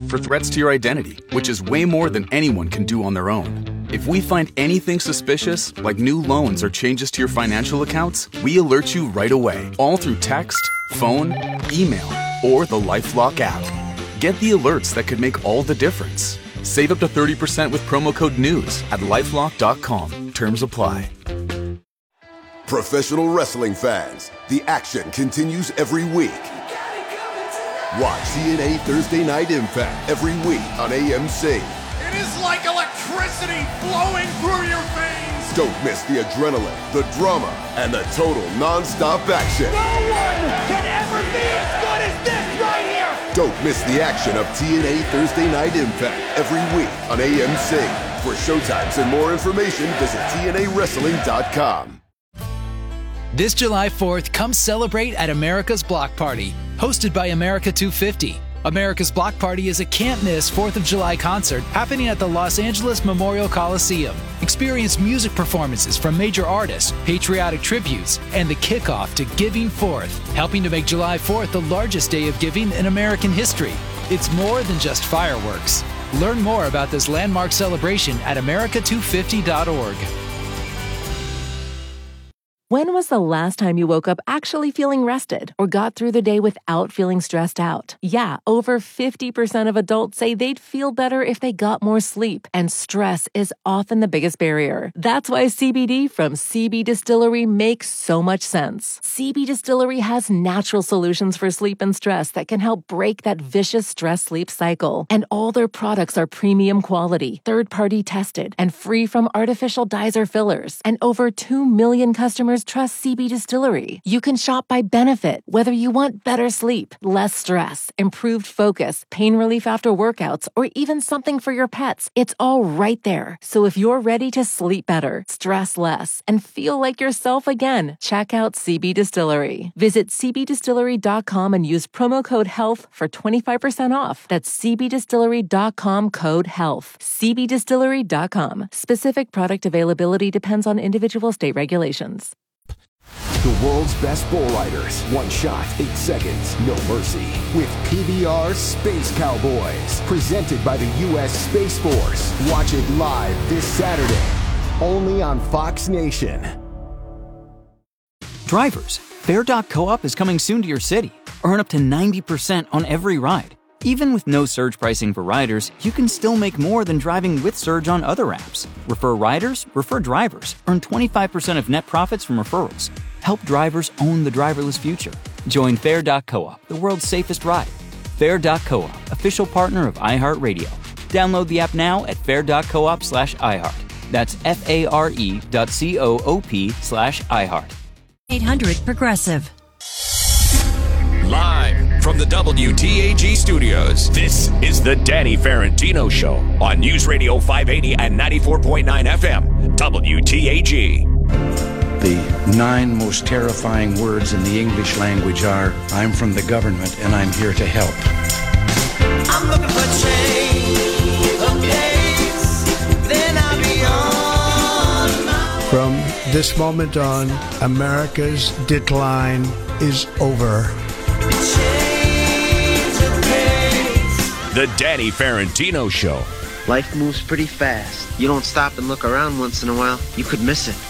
for threats to your identity, which is way more than anyone can do on their own. If we find anything suspicious, like new loans or changes to your financial accounts, we alert you right away, all through text, phone, email, or the LifeLock app. Get the alerts that could make all the difference. Save up to 30% with promo code NEWS at LifeLock.com. Terms apply. Professional wrestling fans, the action continues every week. Watch TNA Thursday Night Impact every week on AMC. It is like electricity flowing through your veins. Don't miss the adrenaline, the drama, and the total non-stop action. No one can ever be as good as this right here. Don't miss the action of TNA Thursday Night Impact every week on AMC. For showtimes and more information, visit TNAWrestling.com. This July 4th, come celebrate at America's Block Party, hosted by America 250. America's Block Party is a can't-miss 4th of July concert happening at the Los Angeles Memorial Coliseum. Experience music performances from major artists, patriotic tributes, and the kickoff to Giving Fourth, helping to make July 4th the largest day of giving in American history. It's more than just fireworks. Learn more about this landmark celebration at america250.org. When was the last time you woke up actually feeling rested or got through the day without feeling stressed out? Yeah, over 50% of adults say they'd feel better if they got more sleep, and stress is often the biggest barrier. That's why CBD from CB Distillery makes so much sense. CB Distillery has natural solutions for sleep and stress that can help break that vicious stress-sleep cycle. And all their products are premium quality, third-party tested, and free from artificial dyes or fillers. And over 2 million customers trust CB Distillery. You can shop by benefit, whether you want better sleep, less stress, improved focus, pain relief after workouts, or even something for your pets. It's all right there. So if you're ready to sleep better, stress less, and feel like yourself again, check out CB Distillery. Visit cbdistillery.com and use promo code HEALTH for 25% off. That's cbdistillery.com, code HEALTH. cbdistillery.com. Specific product availability depends on individual state regulations. The world's best bull riders. One shot, 8 seconds, no mercy. With PBR Space Cowboys. Presented by the U.S. Space Force. Watch it live this Saturday. Only on Fox Nation. Drivers, Fair.coop is coming soon to your city. Earn up to 90% on every ride. Even with no surge pricing for riders, you can still make more than driving with Surge on other apps. Refer riders, refer drivers. Earn 25% of net profits from referrals. Help drivers own the driverless future. Join Fair.coop, the world's safest ride. Fair.coop, official partner of iHeartRadio. Download the app now at fair.coop/iHeart. That's FARE.coop/iHeart. 800-PROGRESSIVE. Live from the WTAG studios, this is the Danny Ferentino Show on News Radio 580 and 94.9 FM, WTAG. The 9 most terrifying words in the English language are, I'm from the government and I'm here to help. I'm looking for change of pace, then I'll be on my way. From this moment on, America's decline is over. The Danny Ferentino Show. Life moves pretty fast. You don't stop and look around once in a while, you could miss it.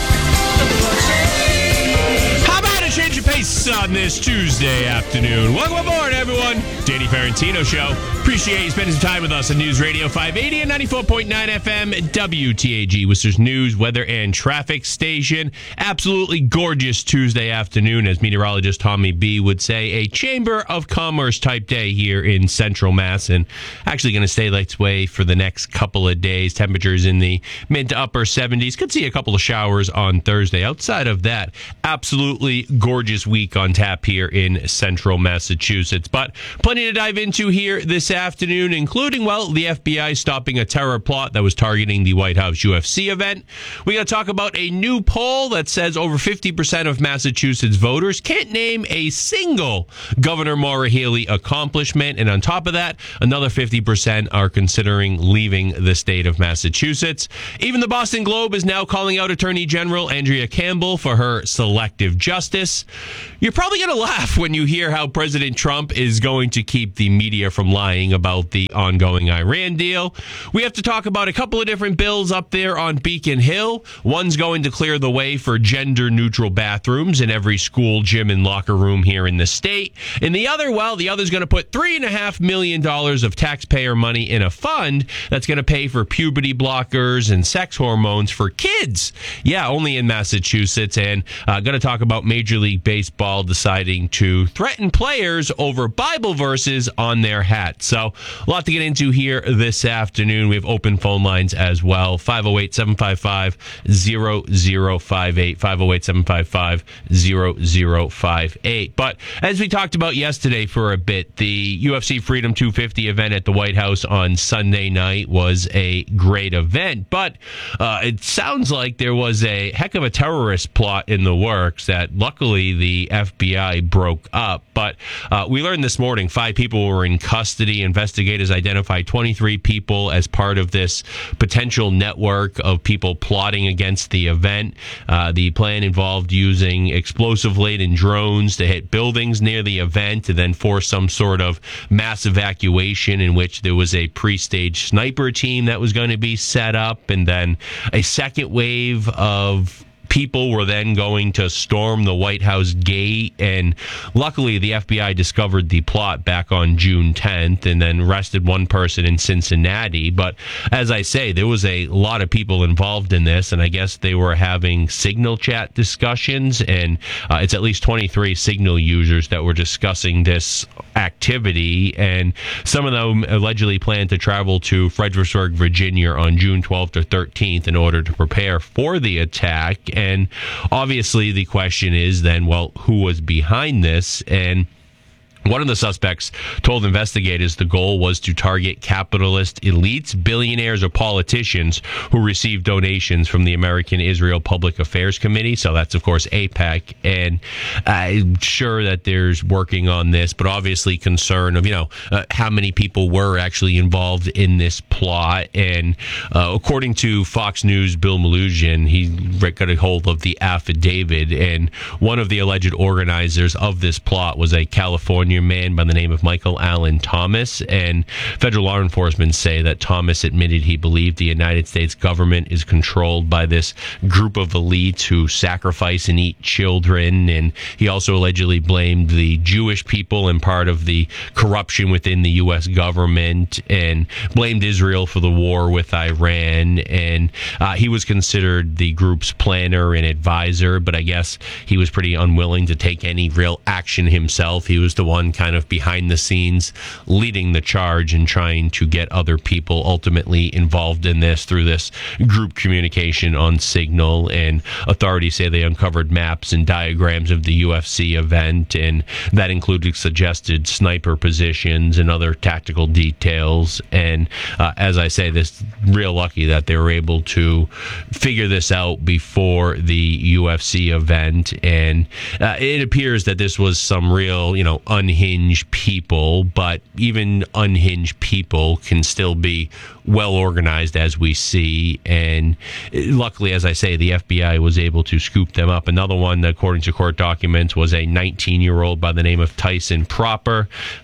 How about a change of pace on this Tuesday afternoon? Welcome aboard, everyone. Danny Ferentino Show. Appreciate you spending some time with us on News Radio 580 and 94.9 FM WTAG, Worcester's news, weather, and traffic station. Absolutely gorgeous Tuesday afternoon, as meteorologist Tommy B would say. A Chamber of Commerce type day here in Central Mass, and actually going to stay this way for the next couple of days. Temperatures in the mid to upper 70s. Could see a couple of showers on Thursday. Outside of that, absolutely gorgeous week on tap here in Central Massachusetts. But plenty to dive into here this afternoon, including, well, the FBI stopping a terror plot that was targeting the White House UFC event. We're going to talk about a new poll that says over 50% of Massachusetts voters can't name a single Governor Maura Healey accomplishment. And on top of that, another 50% are considering leaving the state of Massachusetts. Even the Boston Globe is now calling out Attorney General Andrea Campbell for her selective justice. You're probably going to laugh when you hear how President Trump is going to keep the media from lying talking about the ongoing Iran deal. We have to talk about a couple of different bills up there on Beacon Hill. One's going to clear the way for gender-neutral bathrooms in every school, gym, and locker room here in the state. And the other's going to put $3.5 million of taxpayer money in a fund that's going to pay for puberty blockers and sex hormones for kids. Yeah, only in Massachusetts. And going to talk about Major League Baseball deciding to threaten players over Bible verses on their hats. So a lot to get into here this afternoon. We have open phone lines as well. 508-755-0058. 508-755-0058. But as we talked about yesterday for a bit, the UFC Freedom 250 event at the White House on Sunday night was a great event. But it sounds like there was a heck of a terrorist plot in the works that luckily the FBI broke up. But we learned this morning 5 people were in custody. Investigators identified 23 people as part of this potential network of people plotting against the event. The plan involved using explosive-laden drones to hit buildings near the event and then force some sort of mass evacuation in which there was a pre-staged sniper team that was going to be set up, and then a second wave of people were then going to storm the White House gate. And luckily, the FBI discovered the plot back on June 10th and then arrested one person in Cincinnati. But as I say, there was a lot of people involved in this, and I guess they were having Signal chat discussions, and it's at least 23 Signal users that were discussing this activity, and some of them allegedly planned to travel to Fredericksburg, Virginia on June 12th or 13th in order to prepare for the attack. And obviously the question is then, well, who was behind this? And one of the suspects told investigators the goal was to target capitalist elites, billionaires, or politicians who received donations from the American Israel Public Affairs Committee. So that's, of course, AIPAC. And I'm sure that there's working on this, but obviously concern of, how many people were actually involved in this plot. And according to Fox News' Bill Melugin, he got a hold of the affidavit. And one of the alleged organizers of this plot was a California man by the name of Michael Allen Thomas, and federal law enforcement say that Thomas admitted he believed the United States government is controlled by this group of elites who sacrifice and eat children, and he also allegedly blamed the Jewish people and part of the corruption within the U.S. government, and blamed Israel for the war with Iran. And he was considered the group's planner and advisor, but I guess he was pretty unwilling to take any real action himself. He was the one kind of behind the scenes leading the charge and trying to get other people ultimately involved in this through this group communication on Signal. And authorities say they uncovered maps and diagrams of the UFC event, and that included suggested sniper positions and other tactical details. And as I say, this real lucky that they were able to figure this out before the UFC event. And it appears that this was some real, unhinged people, but even unhinged people can still be well organized, as we see. And luckily, as I say, the FBI was able to scoop them up. Another one, according to court documents, was a 19-year-old by the name of Tyson Proper.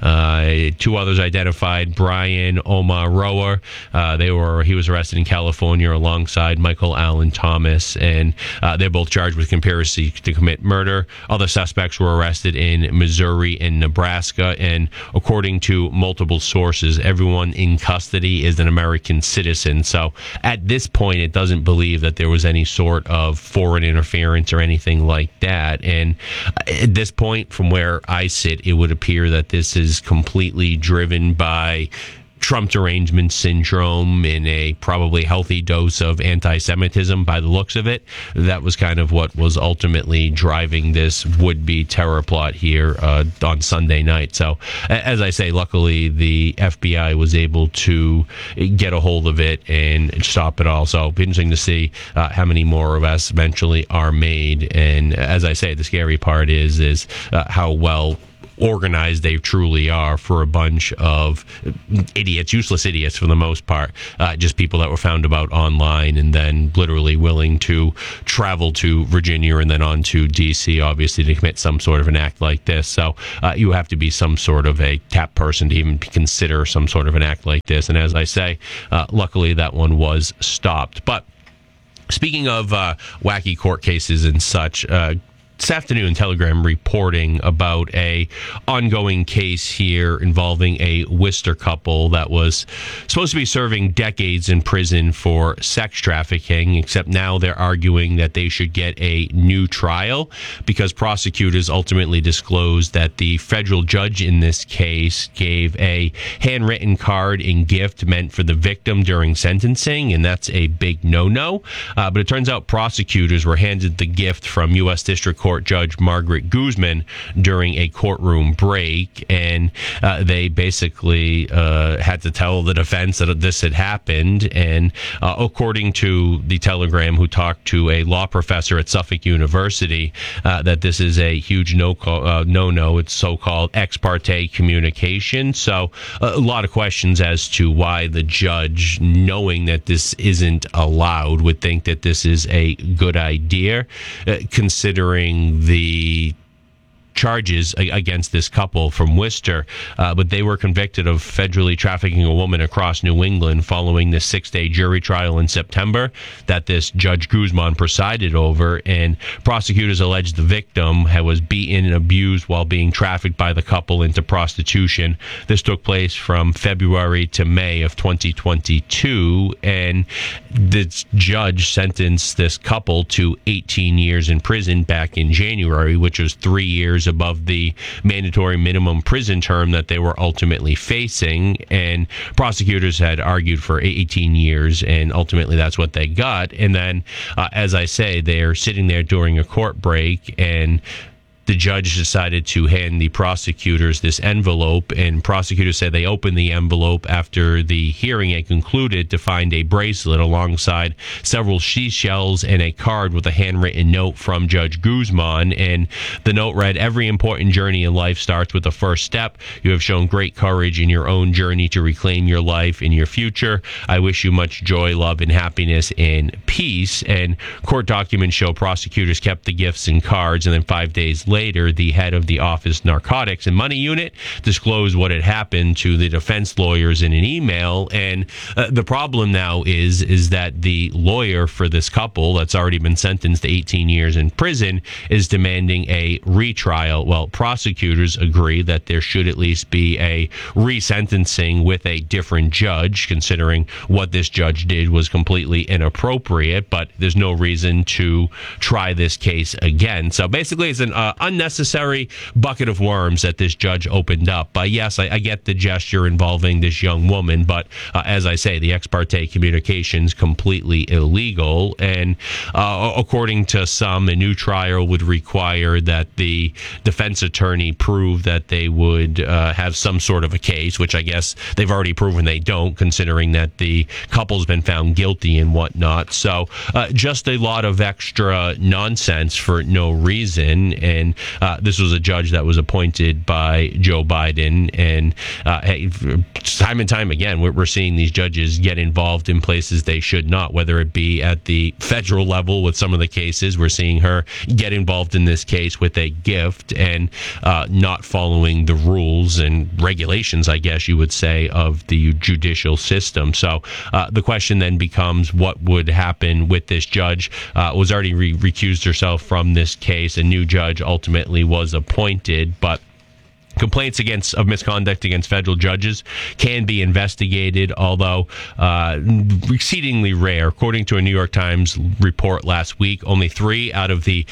2 others identified, Brian Omaroa. He was arrested in California alongside Michael Allen Thomas, and they're both charged with conspiracy to commit murder. Other suspects were arrested in Missouri and Nebraska, and according to multiple sources, everyone in custody is an American citizen. So at this point, it doesn't believe that there was any sort of foreign interference or anything like that. And at this point, from where I sit, it would appear that this is completely driven by Trump derangement syndrome and a probably healthy dose of anti-Semitism by the looks of it. That was kind of what was ultimately driving this would-be terror plot here on Sunday night. So, as I say, luckily the FBI was able to get a hold of it and stop it all. So, interesting to see how many more arrests eventually are made. And as I say, the scary part is how well organized they truly are for a bunch of idiots, useless idiots for the most part, just people that were found about online and then literally willing to travel to Virginia and then on to D.C., obviously, to commit some sort of an act like this. So you have to be some sort of a tap person to even consider some sort of an act like this. And as I say, luckily that one was stopped. But speaking of wacky court cases and such, this afternoon, Telegram reporting about a ongoing case here involving a Worcester couple that was supposed to be serving decades in prison for sex trafficking, except now they're arguing that they should get a new trial because prosecutors ultimately disclosed that the federal judge in this case gave a handwritten card and gift meant for the victim during sentencing, and that's a big no-no. But it turns out prosecutors were handed the gift from U.S. District Court Judge Margaret Guzman during a courtroom break, and they basically had to tell the defense that this had happened. And according to the Telegram, who talked to a law professor at Suffolk University, that this is a huge no-no. It's so-called ex parte communication. So a lot of questions as to why the judge, knowing that this isn't allowed, would think that this is a good idea, considering the charges against this couple from Worcester, but they were convicted of federally trafficking a woman across New England following the 6-day jury trial in September that this Judge Guzman presided over, and prosecutors alleged the victim was beaten and abused while being trafficked by the couple into prostitution. This took place from February to May of 2022, and the judge sentenced this couple to 18 years in prison back in January, which was 3 years above the mandatory minimum prison term that they were ultimately facing. And prosecutors had argued for 18 years, and ultimately that's what they got. And then, as I say, they're sitting there during a court break, and the judge decided to hand the prosecutors this envelope, and prosecutors said they opened the envelope after the hearing had concluded to find a bracelet alongside several seashells and a card with a handwritten note from Judge Guzman. And the note read, "Every important journey in life starts with the first step. You have shown great courage in your own journey to reclaim your life and your future. I wish you much joy, love, and happiness and peace." And court documents show prosecutors kept the gifts and cards, and then 5 days later, the head of the Office Narcotics and Money Unit disclosed what had happened to the defense lawyers in an email. And the problem now is that the lawyer for this couple that's already been sentenced to 18 years in prison is demanding a retrial. Well, prosecutors agree that there should at least be a resentencing with a different judge, considering what this judge did was completely inappropriate, but there's no reason to try this case again. So basically, it's an unnecessary bucket of worms that this judge opened up. Yes, I get the gesture involving this young woman, but as I say, the ex parte communication's completely illegal. And according to some, a new trial would require that the defense attorney prove that they would have some sort of a case, which I guess they've already proven they don't, considering that the couple's been found guilty and whatnot. So just a lot of extra nonsense for no reason. And this was a judge that was appointed by Joe Biden. And hey, time and time again, we're seeing these judges get involved in places they should not, whether it be at the federal level with some of the cases. We're seeing her get involved in this case with a gift and not following the rules and regulations, I guess you would say, of the judicial system. So the question then becomes, what would happen with this judge? Was already recused herself from this case. A new judge ultimately was appointed, but complaints of misconduct against federal judges can be investigated, although exceedingly rare. According to a New York Times report last week, only 3 out of the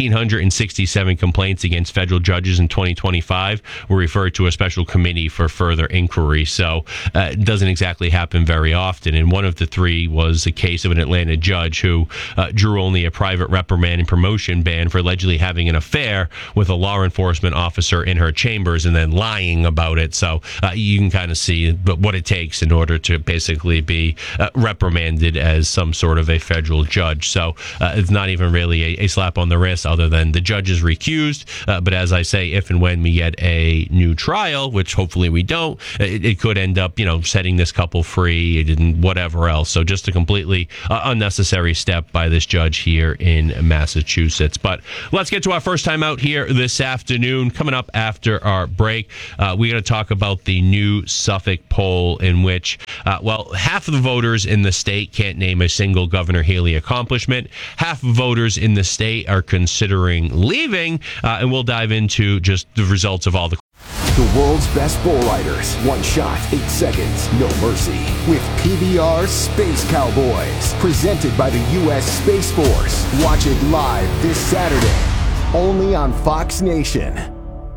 1,867 complaints against federal judges in 2025 were referred to a special committee for further inquiry. So it doesn't exactly happen very often. And one of the 3 was a case of an Atlanta judge who drew only a private reprimand and promotion ban for allegedly having an affair with a law enforcement officer in her chamber numbers and then lying about it. So you can kind of see what it takes in order to basically be reprimanded as some sort of a federal judge. So it's not even really a slap on the wrist, other than the judge is recused. But as I say, if and when we get a new trial, which hopefully we don't, it could end up, setting this couple free and whatever else. So just a completely unnecessary step by this judge here in Massachusetts. But let's get to our first time out here this afternoon. Coming up after our break, we're going to talk about the new Suffolk poll in which, half of the voters in the state can't name a single Governor Haley accomplishment. Half of voters in the state are considering leaving, and we'll dive into just the results of all the world's best bull riders. One shot, 8 seconds, no mercy. With PBR Space Cowboys. Presented by the U.S. Space Force. Watch it live this Saturday. Only on Fox Nation.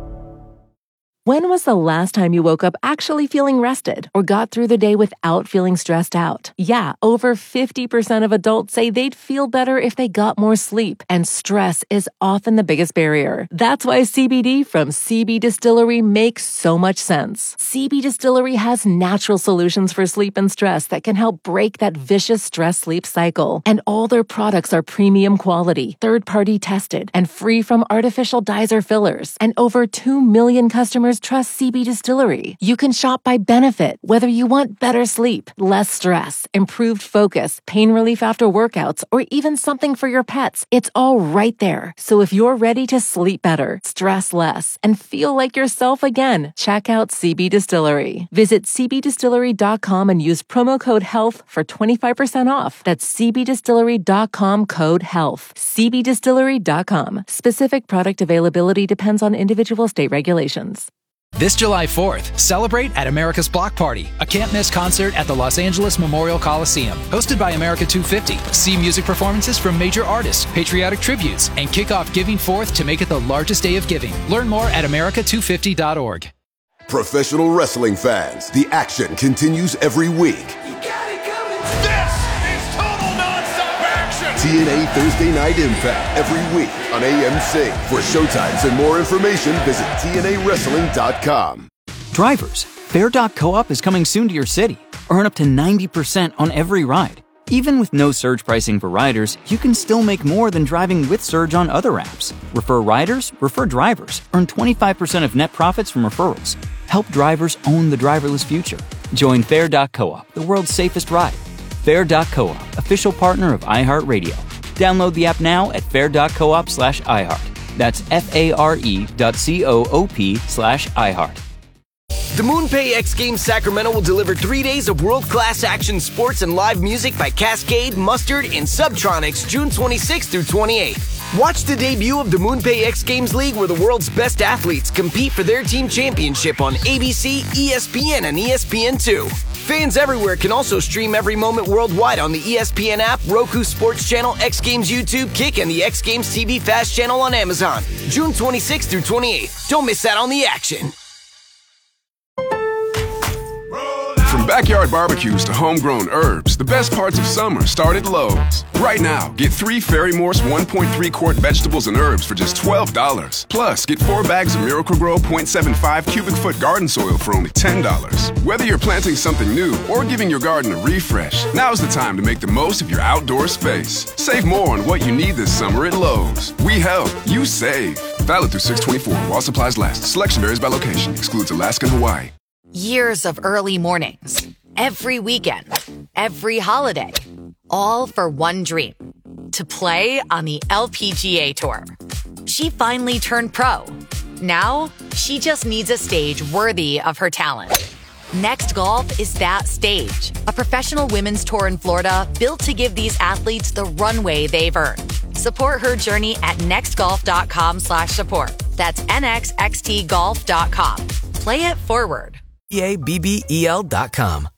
When was the last time you woke up actually feeling rested or got through the day without feeling stressed out? Yeah, over 50% of adults say they'd feel better if they got more sleep, and stress is often the biggest barrier. That's why CBD from CB Distillery makes so much sense. CB Distillery has natural solutions for sleep and stress that can help break that vicious stress-sleep cycle. And all their products are premium quality, third-party tested, and free from artificial dyes or fillers. And over 2 million customers trust CB Distillery. You can shop by benefit, whether you want better sleep, less stress, improved focus, pain relief after workouts, or even something for your pets. It's all right there. So if you're ready to sleep better, stress less, and feel like yourself again, check out CB Distillery. Visit cbdistillery.com and use promo code HEALTH for 25% off. That's cbdistillery.com code HEALTH. cbdistillery.com. Specific product availability depends on individual state regulations. This July 4th, celebrate at America's Block Party, a can't-miss concert at the Los Angeles Memorial Coliseum. Hosted by America 250. See music performances from major artists, patriotic tributes, and kick off Giving Forth to make it the largest day of giving. Learn more at america250.org. Professional wrestling fans, the action continues every week. TNA Thursday Night Impact every week on AMC. For showtimes and more information, visit TNAWrestling.com. Drivers, Fair.coop is coming soon to your city. Earn up to 90% on every ride. Even with no surge pricing for riders, you can still make more than driving with surge on other apps. Refer riders, refer drivers. Earn 25% of net profits from referrals. Help drivers own the driverless future. Join Fair.coop, the world's safest ride. Fair.coop, official partner of iHeartRadio. Download the app now at fair.coop/iHeart. That's FARE.coop/iHeart. The MoonPay X Games Sacramento will deliver 3 days of world-class action sports and live music by Cascade, Mustard, and Subtronics June 26th through 28th. Watch the debut of the MoonPay X Games League, where the world's best athletes compete for their team championship on ABC, ESPN, and ESPN2. Fans everywhere can also stream every moment worldwide on the ESPN app, Roku Sports Channel, X Games YouTube, Kick, and the X Games TV Fast channel on Amazon. June 26th through 28th. Don't miss out on the action. From backyard barbecues to homegrown herbs, the best parts of summer start at Lowe's. Right now, get 3 Ferry Morse 1.3 quart vegetables and herbs for just $12. Plus, get 4 bags of Miracle-Gro 0.75 cubic foot garden soil for only $10. Whether you're planting something new or giving your garden a refresh, now's the time to make the most of your outdoor space. Save more on what you need this summer at Lowe's. We help, you save. Valid through 6/24 while supplies last. Selection varies by location. Excludes Alaska and Hawaii. Years of early mornings, every weekend, every holiday, all for one dream, to play on the LPGA Tour. She finally turned pro. Now, she just needs a stage worthy of her talent. Next Golf is that stage, a professional women's tour in Florida built to give these athletes the runway they've earned. Support her journey at nextgolf.com/support. That's nxxtgolf.com. Play it forward. EABBEL.com.